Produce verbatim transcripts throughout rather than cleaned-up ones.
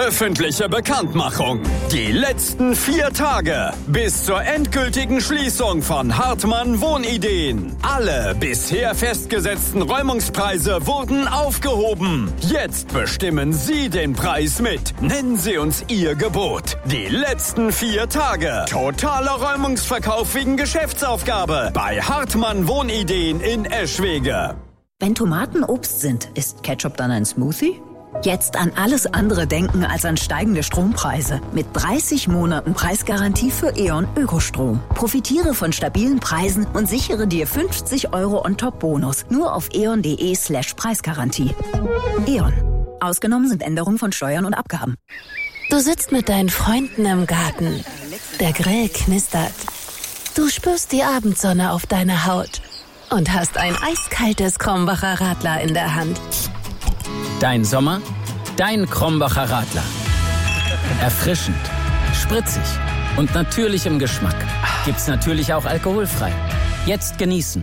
Öffentliche Bekanntmachung. Die letzten vier Tage bis zur endgültigen Schließung von Hartmann Wohnideen. Alle bisher festgesetzten Räumungspreise wurden aufgehoben. Jetzt bestimmen Sie den Preis mit. Nennen Sie uns Ihr Gebot. Die letzten vier Tage. Totaler Räumungsverkauf wegen Geschäftsaufgabe bei Hartmann Wohnideen in Eschwege. Wenn Tomaten Obst sind, ist Ketchup dann ein Smoothie? Jetzt an alles andere denken als an steigende Strompreise. Mit dreißig Monaten Preisgarantie für E.ON Ökostrom. Profitiere von stabilen Preisen und sichere dir fünfzig Euro on-top-Bonus. Nur auf eon.de slash Preisgarantie. E.ON. Ausgenommen sind Änderungen von Steuern und Abgaben. Du sitzt mit deinen Freunden im Garten. Der Grill knistert. Du spürst die Abendsonne auf deiner Haut und hast ein eiskaltes Krombacher Radler in der Hand. Dein Sommer, dein Krombacher Radler. Erfrischend, spritzig und natürlich im Geschmack. Gibt's natürlich auch alkoholfrei. Jetzt genießen.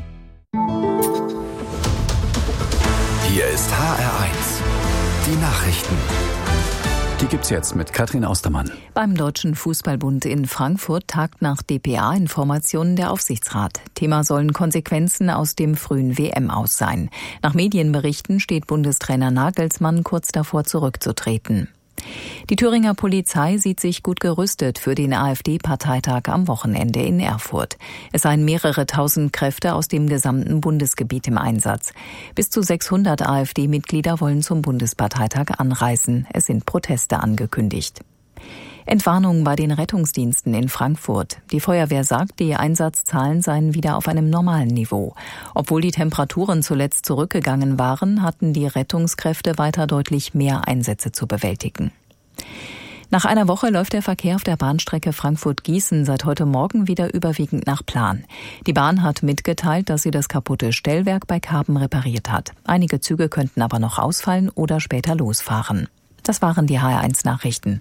Hier ist H R eins. Die Nachrichten. Die gibt's jetzt mit Katrin Austermann. Beim Deutschen Fußballbund in Frankfurt tagt nach D P A-Informationen der Aufsichtsrat. Thema sollen Konsequenzen aus dem frühen W M-Aus sein. Nach Medienberichten steht Bundestrainer Nagelsmann kurz davor, zurückzutreten. Die Thüringer Polizei sieht sich gut gerüstet für den AfD-Parteitag am Wochenende in Erfurt. Es seien mehrere tausend Kräfte aus dem gesamten Bundesgebiet im Einsatz. Bis zu sechshundert AfD-Mitglieder wollen zum Bundesparteitag anreisen. Es sind Proteste angekündigt. Entwarnung bei den Rettungsdiensten in Frankfurt. Die Feuerwehr sagt, die Einsatzzahlen seien wieder auf einem normalen Niveau. Obwohl die Temperaturen zuletzt zurückgegangen waren, hatten die Rettungskräfte weiter deutlich mehr Einsätze zu bewältigen. Nach einer Woche läuft der Verkehr auf der Bahnstrecke Frankfurt-Gießen seit heute Morgen wieder überwiegend nach Plan. Die Bahn hat mitgeteilt, dass sie das kaputte Stellwerk bei Karben repariert hat. Einige Züge könnten aber noch ausfallen oder später losfahren. Das waren die H R eins Nachrichten.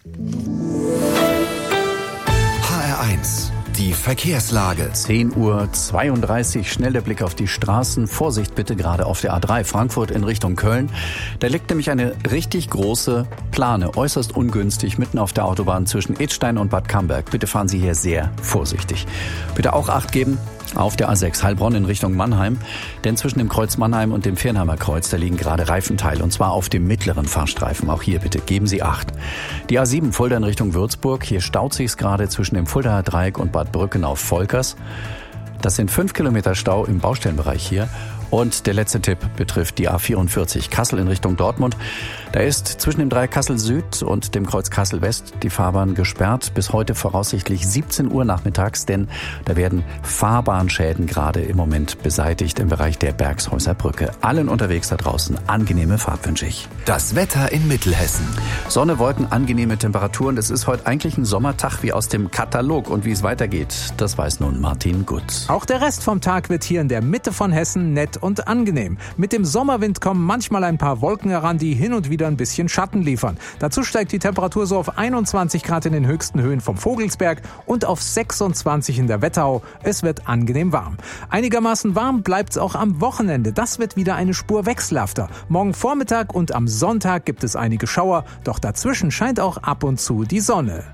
H R eins, die Verkehrslage. zehn Uhr zweiunddreißig, schnell der Blick auf die Straßen. Vorsicht bitte gerade auf der A drei Frankfurt in Richtung Köln. Da liegt nämlich eine richtig große Plane, äußerst ungünstig, mitten auf der Autobahn zwischen Idstein und Bad Camberg. Bitte fahren Sie hier sehr vorsichtig. Bitte auch Acht geben auf der A sechs Heilbronn in Richtung Mannheim, denn zwischen dem Kreuz Mannheim und dem Viernheimer Kreuz, da liegen gerade Reifenteile, und zwar auf dem mittleren Fahrstreifen. Auch hier bitte geben Sie Acht. Die A sieben Fulda in Richtung Würzburg, hier staut sich's gerade zwischen dem Fuldaer Dreieck und Bad Brückenau-Volkers. Das sind fünf Kilometer Stau im Baustellenbereich hier. Und der letzte Tipp betrifft die A vierundvierzig Kassel in Richtung Dortmund. Da ist zwischen dem Dreieck Kassel Süd und dem Kreuz Kassel West die Fahrbahn gesperrt bis heute voraussichtlich siebzehn Uhr nachmittags, denn da werden Fahrbahnschäden gerade im Moment beseitigt im Bereich der Bergshäuser Brücke. Allen unterwegs da draußen angenehme Fahrt wünsche ich. Das Wetter in Mittelhessen. Sonne, Wolken, angenehme Temperaturen. Das ist heute eigentlich ein Sommertag wie aus dem Katalog. Und wie es weitergeht, das weiß nun Martin Gut. Auch der Rest vom Tag wird hier in der Mitte von Hessen nett und angenehm. Mit dem Sommerwind kommen manchmal ein paar Wolken heran, die hin und wieder ein bisschen Schatten liefern. Dazu steigt die Temperatur so auf einundzwanzig Grad in den höchsten Höhen vom Vogelsberg und auf sechsundzwanzig in der Wetterau. Es wird angenehm warm. Einigermaßen warm bleibt es auch am Wochenende. Das wird wieder eine Spur wechselhafter. Morgen Vormittag und am Sonntag gibt es einige Schauer, doch dazwischen scheint auch ab und zu die Sonne.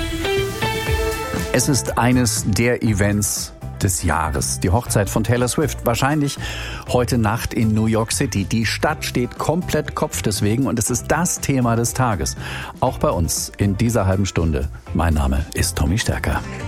Es ist eines der Events des Jahres. Die Hochzeit von Taylor Swift. Wahrscheinlich heute Nacht in New York City. Die Stadt steht komplett Kopf deswegen und es ist das Thema des Tages. Auch bei uns in dieser halben Stunde. Mein Name ist Tommy Stärker.